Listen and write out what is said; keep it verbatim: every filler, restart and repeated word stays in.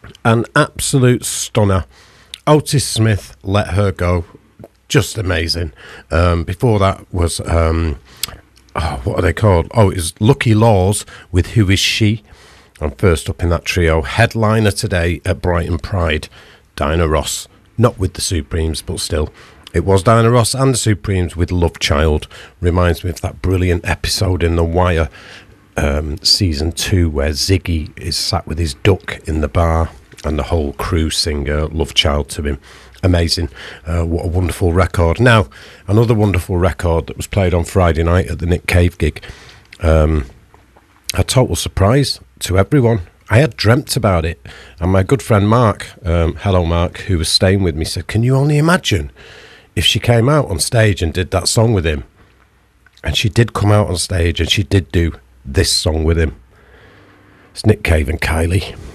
An absolute stunner. Otis Smith, Let Her Go. Just amazing. Um, before that was, um, oh, what are they called? Oh, it was Lucky Laws with Who Is She? And first up in that trio, headliner today at Brighton Pride, Diana Ross. Not with the Supremes, but still. It was Diana Ross and the Supremes with Love Child. Reminds me of that brilliant episode in The Wire, um, season two, where Ziggy is sat with his duck in the bar and the whole crew sing uh, Love Child to him. Amazing. Uh, what a wonderful record. Now, another wonderful record that was played on Friday night at the Nick Cave gig. Um, a total surprise to everyone. I had dreamt about it, and my good friend Mark, um, hello Mark, who was staying with me, said, can you only imagine if she came out on stage and did that song with him? And she did come out on stage and she did do this song with him. It's Nick Cave and Kylie.